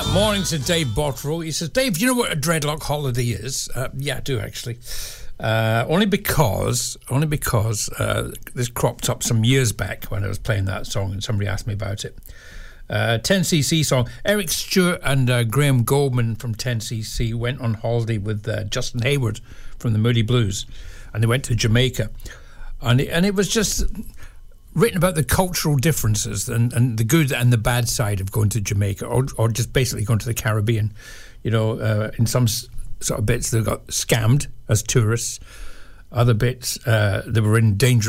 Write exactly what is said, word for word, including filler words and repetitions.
Morning to Dave Bottrell. He says, Dave, do you know what a dreadlock holiday is? Uh, yeah, I do, actually. Uh, only because, only because uh, this cropped up some years back when I was playing that song and somebody asked me about it. Uh, ten C C song. Eric Stewart and uh, Graham Goldman from ten C C went on holiday with uh, Justin Hayward from the Moody Blues, and they went to Jamaica. And it, and it was just written about the cultural differences and, and the good and the bad side of going to Jamaica, or, or just basically going to the Caribbean. You know, uh, in some s- sort of bits they got scammed as tourists. Other bits uh, they were in dangerous